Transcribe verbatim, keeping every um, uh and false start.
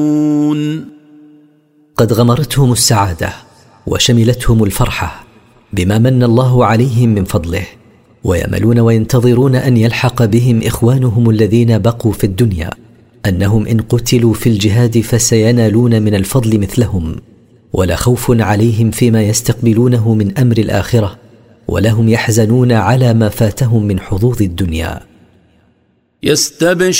قد غمرتهم السعادة وشملتهم الفرحة بما من الله عليهم من فضله، ويأملون وينتظرون أن يلحق بهم إخوانهم الذين بقوا في الدنيا، أنهم إن قتلوا في الجهاد فسينالون من الفضل مثلهم، ولا خوف عليهم فيما يستقبلونه من أمر الآخرة، ولا هم يحزنون على ما فاتهم من حظوظ الدنيا. يستبشرون